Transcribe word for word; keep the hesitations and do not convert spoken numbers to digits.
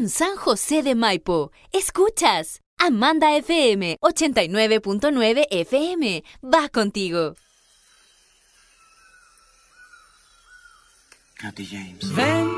en San José de Maipo. Escuchas Amanda F M ochenta y nueve punto nueve F M. Va contigo. Katy James. Ven